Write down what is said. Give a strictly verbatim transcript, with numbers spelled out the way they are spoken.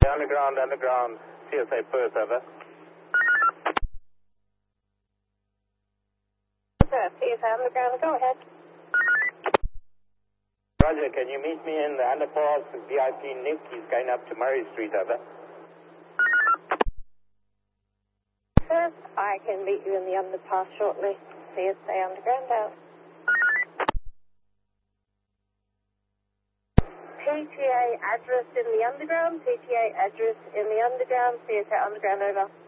Underground, underground, C S A Perth, over. Sir, C S A Underground, go ahead. Roger, can you meet me in the underpass with V I P Nick? He's going up to Murray Street, over. Sir, I can meet you in the underpass shortly. C S A Underground out. P T A address in the underground, P T A address in the underground, C S A Underground over.